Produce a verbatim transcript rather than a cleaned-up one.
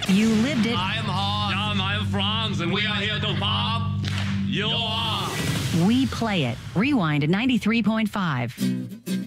You lived it. I'm Hans. I'm, I'm Franz, and we are here to pop your arm. We play it. Rewind at ninety-three point five.